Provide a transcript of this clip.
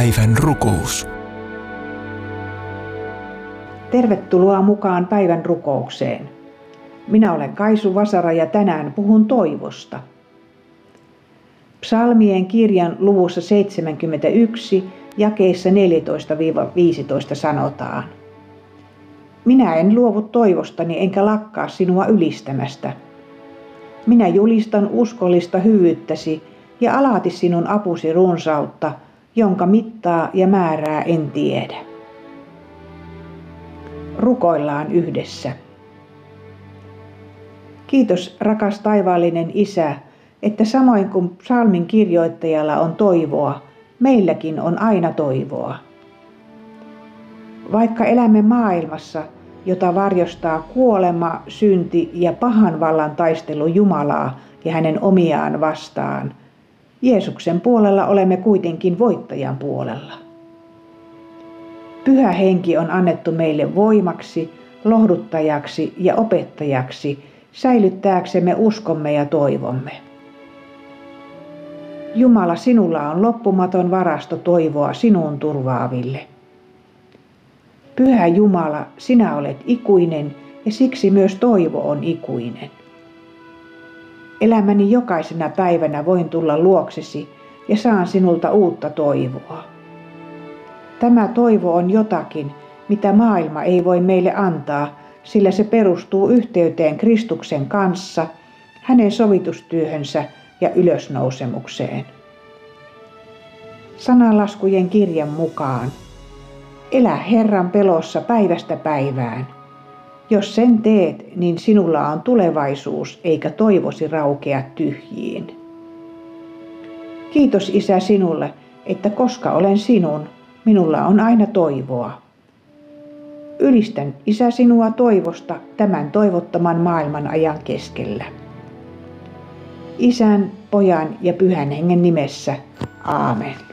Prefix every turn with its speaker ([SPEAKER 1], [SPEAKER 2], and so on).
[SPEAKER 1] Päivän rukous.
[SPEAKER 2] Tervetuloa mukaan päivän rukoukseen. Minä olen Kaisu Vasara ja tänään puhun toivosta. Psalmien kirjan luvussa 71 jakeissa 14-15 sanotaan: Minä en luovu toivostani enkä lakkaa sinua ylistämästä. Minä julistan uskollista hyvyyttäsi ja alati sinun apusi runsautta, jonka mittaa ja määrää en tiedä. Rukoillaan yhdessä. Kiitos, rakas taivaallinen Isä, että samoin kuin psalmin kirjoittajalla on toivoa, meilläkin on aina toivoa. Vaikka elämme maailmassa, jota varjostaa kuolema, synti ja pahan vallan taistelu Jumalaa ja hänen omiaan vastaan, Jeesuksen puolella olemme kuitenkin voittajan puolella. Pyhä Henki on annettu meille voimaksi, lohduttajaksi ja opettajaksi, säilyttääksemme uskomme ja toivomme. Jumala, sinulla on loppumaton varasto toivoa sinuun turvaaville. Pyhä Jumala, sinä olet ikuinen ja siksi myös toivo on ikuinen. Elämäni jokaisena päivänä voin tulla luoksesi ja saan sinulta uutta toivoa. Tämä toivo on jotakin, mitä maailma ei voi meille antaa, sillä se perustuu yhteyteen Kristuksen kanssa, hänen sovitustyöhönsä ja ylösnousemukseen. Sananlaskujen kirjan mukaan: elä Herran pelossa päivästä päivään. Jos sen teet, niin sinulla on tulevaisuus eikä toivosi raukea tyhjiin. Kiitos Isä sinulle, että koska olen sinun, minulla on aina toivoa. Ylistän Isä sinua toivosta tämän toivottoman maailman ajan keskellä. Isän, Pojan ja Pyhän Hengen nimessä. Aamen.